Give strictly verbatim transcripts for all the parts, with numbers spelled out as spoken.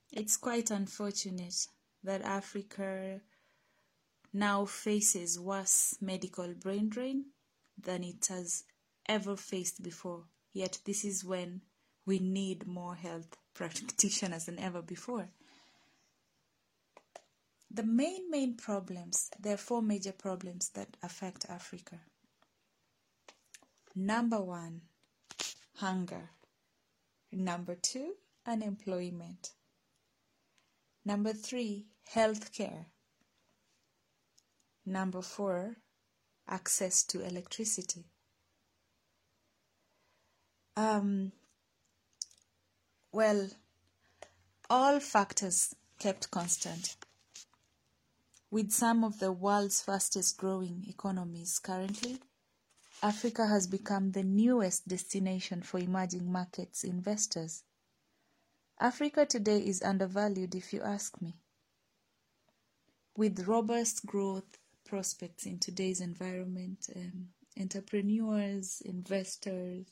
It's quite unfortunate that Africa now faces worse medical brain drain than it has ever faced before. Yet this is when we need more health practitioners than ever before. The main, main problems, there are four major problems that affect Africa. Number one, hunger. Number two, unemployment. Number three, healthcare. Number four, access to electricity. Um, well, all factors kept constant. With some of the world's fastest growing economies currently, Africa has become the newest destination for emerging markets investors. Africa today is undervalued if you ask me. With robust growth prospects in today's environment, um, entrepreneurs, investors,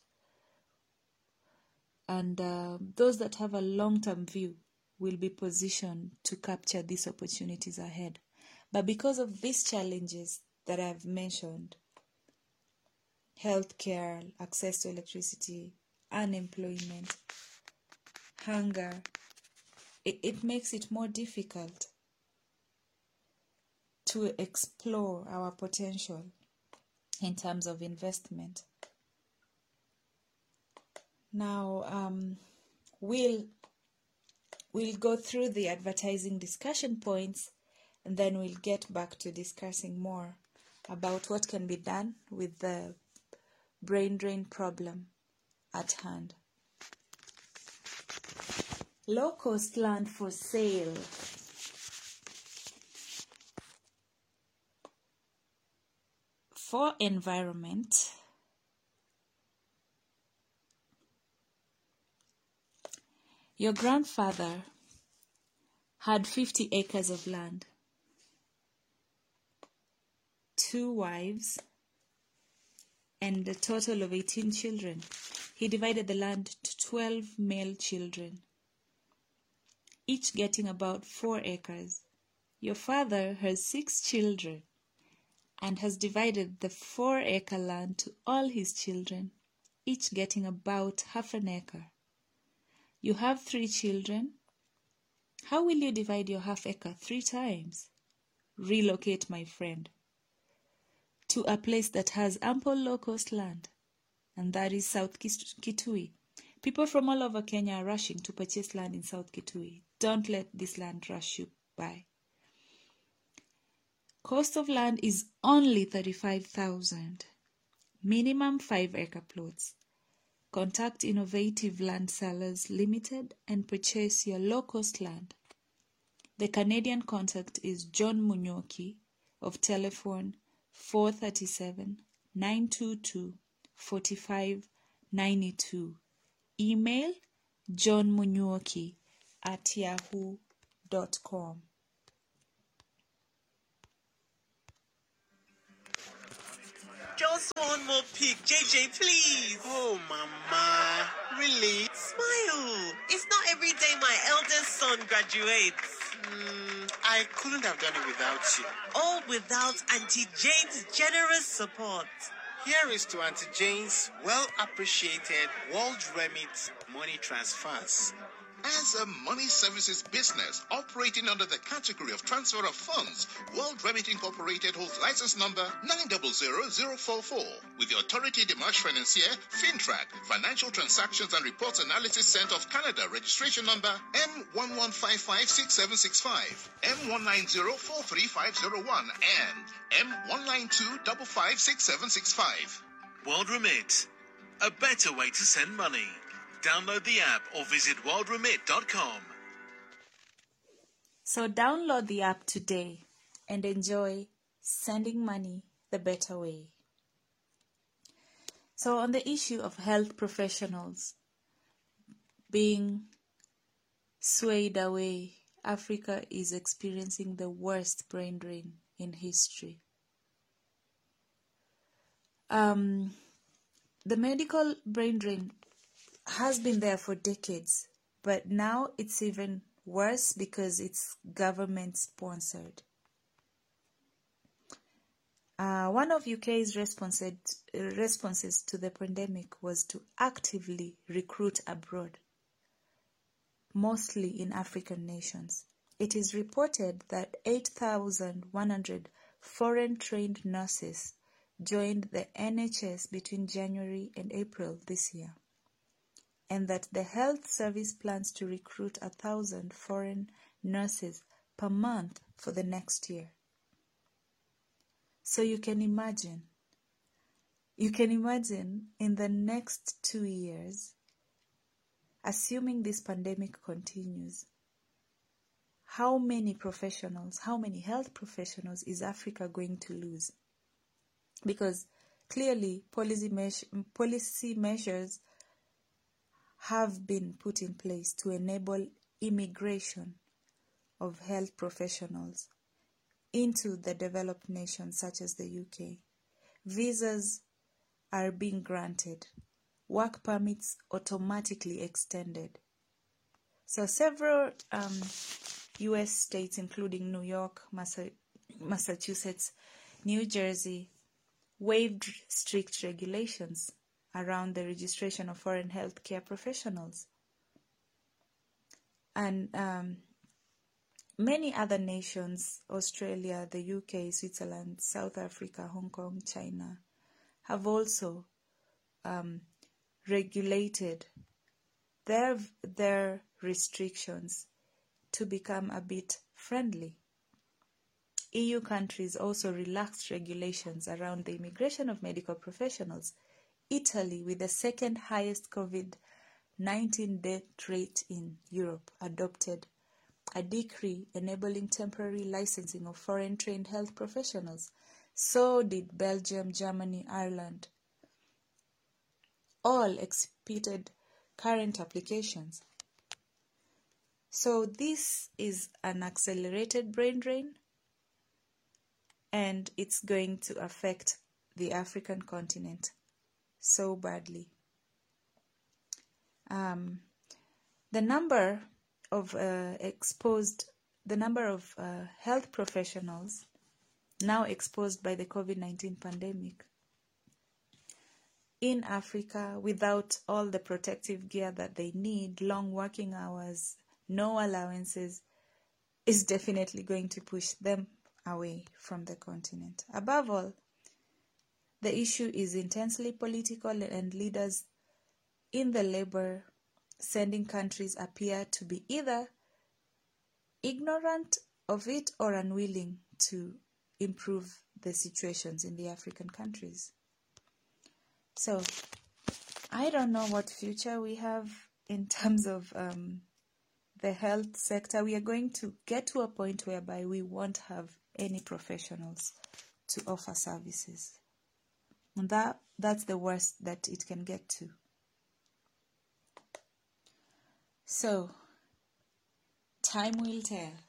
and uh, those that have a long-term view will be positioned to capture these opportunities ahead. But because of these challenges that I've mentioned, healthcare, access to electricity, unemployment, hunger, it, it makes it more difficult to explore our potential in terms of investment. Now, um, we'll, we'll go through the advertising discussion points, and then we'll get back to discussing more about what can be done with the brain drain problem at hand. Low-cost land for sale. For environment, your grandfather had fifty acres of land, two wives, and a total of eighteen children. He divided the land to twelve male children, each getting about four acres. Your father has six children and has divided the four-acre land to all his children, each getting about half an acre. You have three children. How will you divide your half acre three times? Relocate, my friend, to a place that has ample low-cost land, and that is South Kitui. People from all over Kenya are rushing to purchase land in South Kitui. Don't let this land rush you by. Cost of land is only thirty-five thousand. Minimum five-acre plots. Contact Innovative Land Sellers Limited and purchase your low-cost land. The Canadian contact is John Munyoki of telephone four three seven, nine two two, four five nine two. Email johnmunyoki at yahoo dot com. Just one more pic, J J, please. Oh, Mama, really? Smile. It's not every day my eldest son graduates. Mm, I couldn't have done it without you. All without Auntie Jane's generous support. Here is to Auntie Jane's well-appreciated World Remit money transfers. As a money services business operating under the category of transfer of funds, World Remit Incorporated holds license number nine zero zero zero four four with the Autorité des Marchés Financiers, FinTrack, Financial Transactions and Reports Analysis Centre of Canada, registration number M one one five five six seven six five, M one nine zero four three five zero one, and M one nine two five five six seven six five. World Remit, a better way to send money. Download the app or visit world remit dot com. So download the app today and enjoy sending money the better way. So on the issue of health professionals being swayed away, Africa is experiencing the worst brain drain in history. Um, the medical brain drain has been there for decades, but now it's even worse because it's government sponsored. Uh, one of U K's responses, responses to the pandemic was to actively recruit abroad, mostly in African nations. It is reported that eight thousand one hundred foreign-trained nurses joined the N H S between January and April this year, and that the health service plans to recruit one thousand foreign nurses per month for the next year. So you can imagine, you can imagine in the next two years, assuming this pandemic continues, how many professionals, how many health professionals is Africa going to lose? Because clearly policy, me- policy measures have been put in place to enable immigration of health professionals into the developed nations such as the U K. Visas are being granted. Work permits automatically extended. So several um, U S states, including New York, Massa- Massachusetts, New Jersey, waived strict regulations around the registration of foreign healthcare professionals. And um, many other nations, Australia, the U K, Switzerland, South Africa, Hong Kong, China, have also um, regulated their, their restrictions to become a bit friendly. E U countries also relaxed regulations around the immigration of medical professionals. Italy, with the second highest COVID nineteen death rate in Europe, adopted a decree enabling temporary licensing of foreign-trained health professionals. So did Belgium, Germany, Ireland. All expedited current applications. So this is an accelerated brain drain, and it's going to affect the African continent so badly. Um, the number of uh, exposed, the number of uh, health professionals now exposed by the COVID nineteen pandemic in Africa without all the protective gear that they need, long working hours, no allowances, is definitely going to push them away from the continent. Above all, the issue is intensely political, and leaders in the labor sending countries appear to be either ignorant of it or unwilling to improve the situations in the African countries. So, I don't know what future we have in terms of um, the health sector. We are going to get to a point whereby we won't have any professionals to offer services. And that, that's the worst that it can get to. So, time will tell.